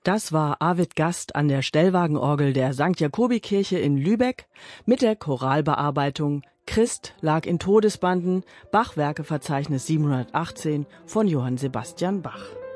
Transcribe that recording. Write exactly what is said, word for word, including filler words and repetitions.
Das war Arvid Gast an der Stellwagenorgel der Sankt Jakobi-Kirche in Lübeck mit der Choralbearbeitung Christ lag in Todesbanden, Bachwerkeverzeichnis siebenhundertachtzehn von Johann Sebastian Bach.